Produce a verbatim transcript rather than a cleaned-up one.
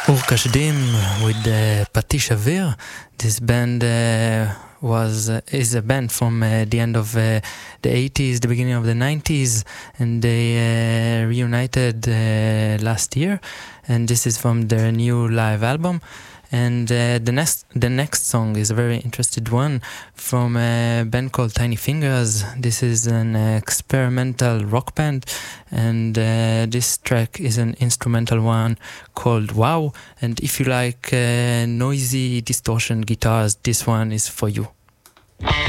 Urka Shdim with uh, Pati Shavir. This band uh, was uh, is a band from uh, the end of uh, the eighties, the beginning of the nineties, and they uh, reunited uh, last year. And this is from their new live album. And uh, the next the next song is a very interesting one from a band called Tiny Fingers. This is an uh, experimental rock band, and uh, this track is an instrumental one called Wow. And if you like uh, noisy distortion guitars, this one is for you.